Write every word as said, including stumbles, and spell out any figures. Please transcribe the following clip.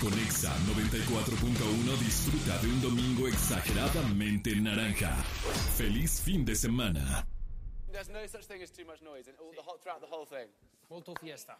con Exa noventa y cuatro punto uno disfruta de un domingo exageradamente naranja. Feliz fin de semana. There's no such thing as too much noise and all the whole, throughout the whole thing. Molto fiesta.